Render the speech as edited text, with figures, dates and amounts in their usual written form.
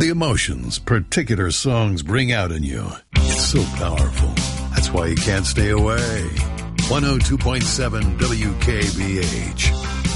the emotions particular songs bring out in you. It's so powerful. That's why you can't stay away. 102.7 WKBH.